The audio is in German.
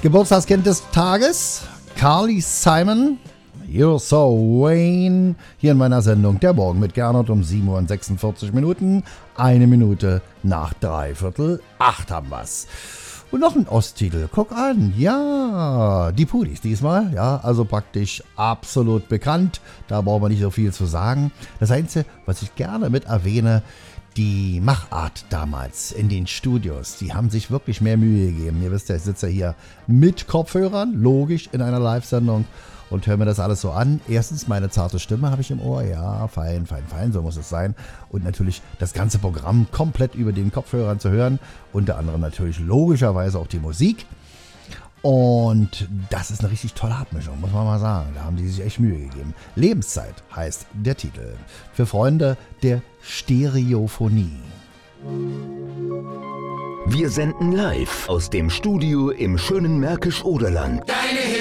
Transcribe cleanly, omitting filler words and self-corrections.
Geburtstagskind des Tages, Carly Simon, You're So Vain, hier in meiner Sendung Der Morgen mit Gernot um 7:46 Minuten, 1 Minute nach 7:45 haben wir's. Und noch ein Osttitel, guck an, ja, die Pudis diesmal, ja, also praktisch absolut bekannt, da brauchen wir nicht so viel zu sagen. Das Einzige, was ich gerne mit erwähne, die Machart damals in den Studios, die haben sich wirklich mehr Mühe gegeben. Ihr wisst ja, ich sitze hier mit Kopfhörern, logisch, in einer Live-Sendung und höre mir das alles so an. Erstens, meine zarte Stimme habe ich im Ohr, ja, fein, so muss es sein. Und natürlich das ganze Programm komplett über den Kopfhörern zu hören, unter anderem natürlich logischerweise auch die Musik. Und das ist eine richtig tolle Abmischung, muss man mal sagen. Da haben die sich echt Mühe gegeben. Lebenszeit heißt der Titel. Für Freunde der Stereophonie. Wir senden live aus dem Studio im schönen Märkisch-Oderland. Deine